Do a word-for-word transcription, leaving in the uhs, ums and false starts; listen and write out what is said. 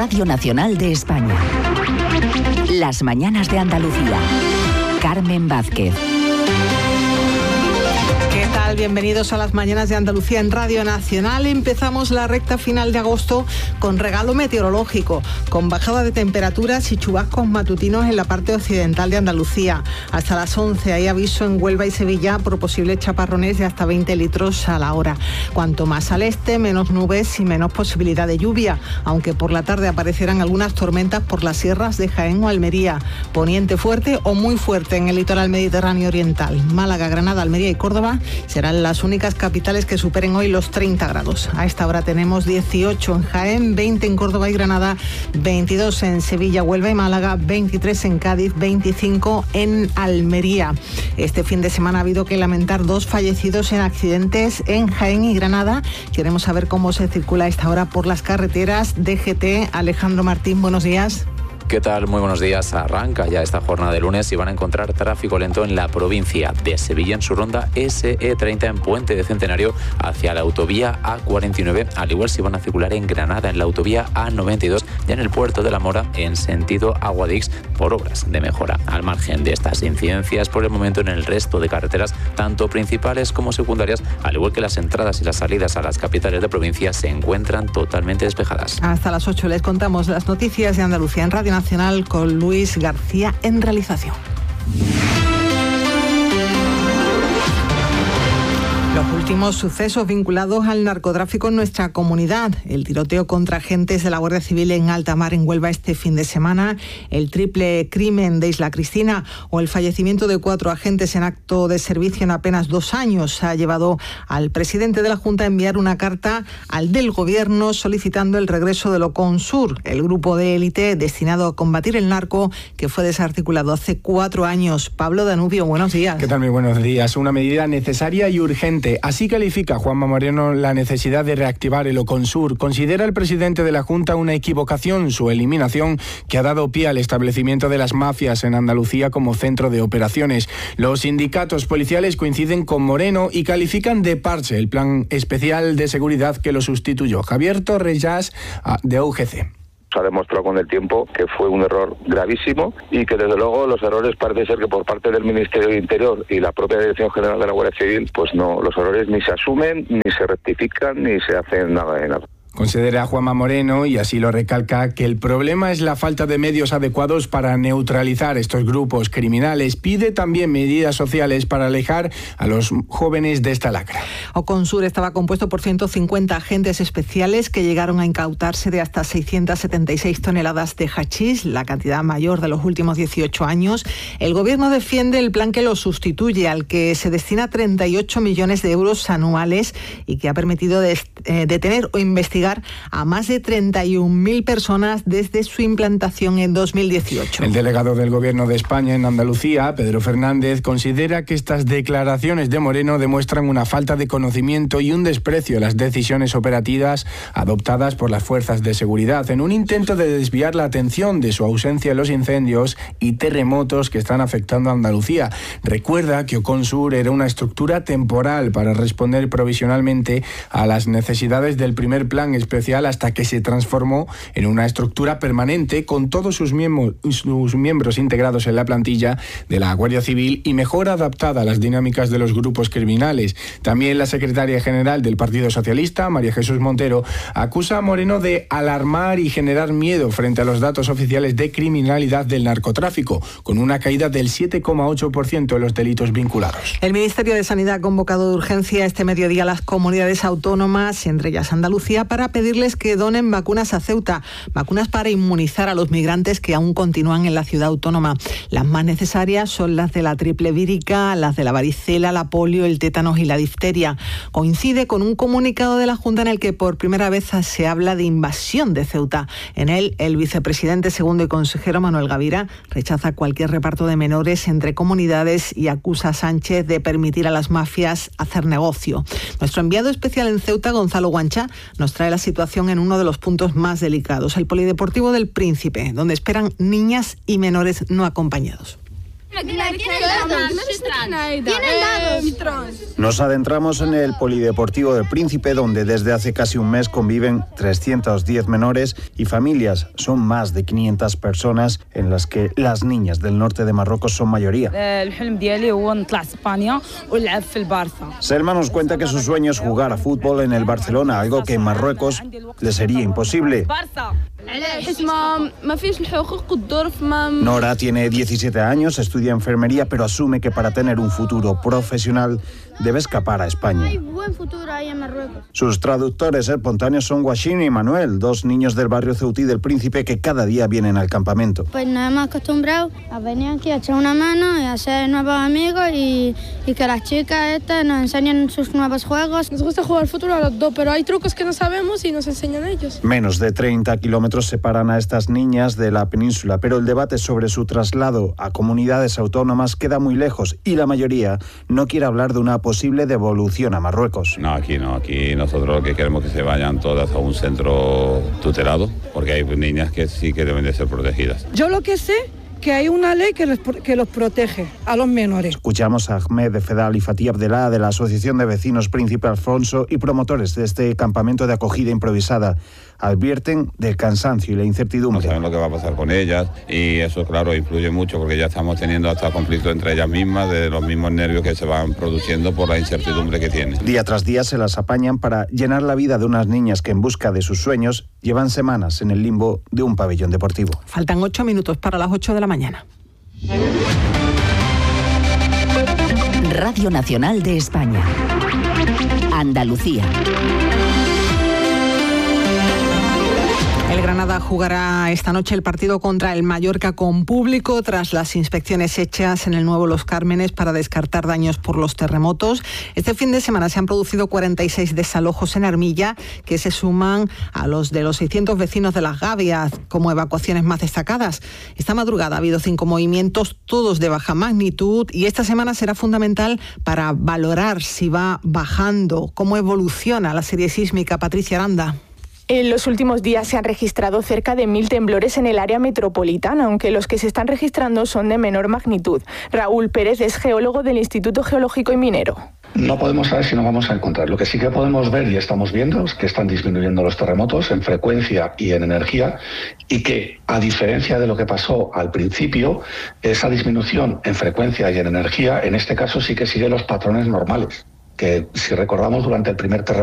Radio Nacional de España. Las mañanas de Andalucía. Carmen Vázquez. ¿Qué tal? Bienvenidos a las mañanas de Andalucía en Radio Nacional. Empezamos la recta final de agosto con regalo meteorológico, con bajada de temperaturas y chubascos matutinos en la parte occidental de Andalucía. Hasta las once hay aviso en Huelva y Sevilla por posibles chaparrones de hasta veinte litros a la hora. Cuanto más al este, menos nubes y menos posibilidad de lluvia, aunque por la tarde aparecerán algunas tormentas por las sierras de Jaén o Almería. Poniente fuerte o muy fuerte en el litoral mediterráneo oriental. Málaga, Granada, Almería y Córdoba serán las únicas capitales que superen hoy los treinta grados. A esta hora tenemos dieciocho en Jaén, veinte en Córdoba y Granada, veintidós en Sevilla, Huelva y Málaga, veintitrés en Cádiz, veinticinco en Almería. Este fin de semana ha habido que lamentar dos fallecidos en accidentes en Jaén y Granada. Queremos saber cómo se circula a esta hora por las carreteras. D G T, Alejandro Martín, buenos días. ¿Qué tal? Muy buenos días. Arranca ya esta jornada de lunes y van a encontrar tráfico lento en la provincia de Sevilla en su ronda S E treinta en Puente de Centenario hacia la autovía A cuarenta y nueve. Al igual si van a circular en Granada en la autovía A noventa y dos y en el puerto de La Mora en sentido Aguadix por obras de mejora. Al margen de estas incidencias, por el momento en el resto de carreteras, tanto principales como secundarias, al igual que las entradas y las salidas a las capitales de provincia, se encuentran totalmente despejadas. Hasta las ocho les contamos las noticias de Andalucía en Radio Nacional con Luis García en realización. Los últimos sucesos vinculados al narcotráfico en nuestra comunidad, el tiroteo contra agentes de la Guardia Civil en alta mar en Huelva este fin de semana, el triple crimen de Isla Cristina o el fallecimiento de cuatro agentes en acto de servicio en apenas dos años ha llevado al presidente de la Junta a enviar una carta al del Gobierno solicitando el regreso del Oconsur, el grupo de élite destinado a combatir el narco que fue desarticulado hace cuatro años. Pablo Danubio, buenos días. ¿Qué tal? Muy buenos días. Una medida necesaria y urgente. Así califica Juanma Moreno la necesidad de reactivar el Oconsur. Considera el presidente de la Junta una equivocación su eliminación, que ha dado pie al establecimiento de las mafias en Andalucía como centro de operaciones. Los sindicatos policiales coinciden con Moreno y califican de parche el plan especial de seguridad que lo sustituyó. Javier Torrellas, de U G C. Se ha demostrado con el tiempo que fue un error gravísimo y que desde luego los errores parece ser que por parte del Ministerio de Interior y la propia Dirección General de la Guardia Civil, pues no, los errores ni se asumen, ni se rectifican, ni se hacen nada de nada. Considera Juanma Moreno, y así lo recalca, que el problema es la falta de medios adecuados para neutralizar estos grupos criminales. Pide también medidas sociales para alejar a los jóvenes de esta lacra. Oconsur estaba compuesto por ciento cincuenta agentes especiales que llegaron a incautarse de hasta seiscientas setenta y seis toneladas de hachís, la cantidad mayor de los últimos dieciocho años. El Gobierno defiende el plan que lo sustituye, al que se destina treinta y ocho millones de euros anuales y que ha permitido de, eh, detener o investigar a más de treinta y un mil personas desde su implantación en dos mil dieciocho. El delegado del Gobierno de España en Andalucía, Pedro Fernández, considera que estas declaraciones de Moreno demuestran una falta de conocimiento y un desprecio a las decisiones operativas adoptadas por las fuerzas de seguridad, en un intento de desviar la atención de su ausencia en los incendios y terremotos que están afectando a Andalucía. Recuerda que Oconsur era una estructura temporal para responder provisionalmente a las necesidades del primer plan especial hasta que se transformó en una estructura permanente con todos sus miembros, sus miembros integrados en la plantilla de la Guardia Civil y mejor adaptada a las dinámicas de los grupos criminales. También la secretaria general del Partido Socialista, María Jesús Montero, acusa a Moreno de alarmar y generar miedo frente a los datos oficiales de criminalidad del narcotráfico, con una caída del siete coma ocho por ciento de los delitos vinculados. El Ministerio de Sanidad ha convocado de urgencia este mediodía a las comunidades autónomas, entre ellas Andalucía, para para pedirles que donen vacunas a Ceuta, vacunas para inmunizar a los migrantes que aún continúan en la ciudad autónoma. Las más necesarias son las de la triple vírica, las de la varicela, la polio, el tétanos y la difteria. Coincide con un comunicado de la Junta en el que por primera vez se habla de invasión de Ceuta. En él, el vicepresidente segundo y consejero Manuel Gavira rechaza cualquier reparto de menores entre comunidades y acusa a Sánchez de permitir a las mafias hacer negocio. Nuestro enviado especial en Ceuta, Gonzalo Guancha, nos trae la situación en uno de los puntos más delicados, el Polideportivo del Príncipe, donde esperan niñas y menores no acompañados. Nos adentramos en el Polideportivo del Príncipe, donde desde hace casi un mes conviven trescientos diez menores y familias. Son más de quinientas personas, en las que las niñas del norte de Marruecos son mayoría. Selma nos cuenta que su sueño es jugar a fútbol en el Barcelona, algo que en Marruecos le sería imposible. Nora tiene diecisiete años, estudia enfermería, pero asume que para tener un futuro profesional debe escapar a España. Hay buen futuro ahí en Marruecos. Sus traductores espontáneos son Guachín y Manuel, dos niños del barrio Ceutí del Príncipe que cada día vienen al campamento. Pues nos hemos acostumbrado a venir aquí a echar una mano y a ser nuevos amigos y, y que las chicas estas nos enseñen sus nuevos juegos. Nos gusta jugar fútbol a los dos, pero hay trucos que no sabemos y nos enseñan ellos. Menos de treinta kilómetros separan a estas niñas de la península, pero el debate sobre su traslado a comunidades autónomas queda muy lejos y la mayoría no quiere hablar de una posible devolución a Marruecos. No, aquí no, aquí nosotros lo que queremos es que se vayan todas a un centro tutelado, porque hay niñas que sí que deben de ser protegidas. Yo lo que sé que hay una ley que los, que los protege a los menores. Escuchamos a Ahmed de Fedal y Fatih Abdelá de la Asociación de Vecinos Príncipe Alfonso y promotores de este campamento de acogida improvisada. Advierten del cansancio y la incertidumbre. No saben lo que va a pasar con ellas y eso, claro, influye mucho porque ya estamos teniendo hasta conflicto entre ellas mismas, de los mismos nervios que se van produciendo por la incertidumbre que tienen. Día tras día se las apañan para llenar la vida de unas niñas que en busca de sus sueños llevan semanas en el limbo de un pabellón deportivo. Faltan ocho minutos para las ocho de la mañana. Radio Nacional de España. Andalucía. El Granada jugará esta noche el partido contra el Mallorca con público tras las inspecciones hechas en el nuevo Los Cármenes para descartar daños por los terremotos. Este fin de semana se han producido cuarenta y seis desalojos en Armilla, que se suman a los de los seiscientos vecinos de Las Gavias como evacuaciones más destacadas. Esta madrugada ha habido cinco movimientos, todos de baja magnitud, y esta semana será fundamental para valorar si va bajando, cómo evoluciona la serie sísmica. Patricia Aranda. En los últimos días se han registrado cerca de mil temblores en el área metropolitana, aunque los que se están registrando son de menor magnitud. Raúl Pérez es geólogo del Instituto Geológico y Minero. No podemos saber si nos vamos a encontrar. Lo que sí que podemos ver y estamos viendo es que están disminuyendo los terremotos en frecuencia y en energía, y que, a diferencia de lo que pasó al principio, esa disminución en frecuencia y en energía, en este caso sí que sigue los patrones normales, que si recordamos durante el primer terremoto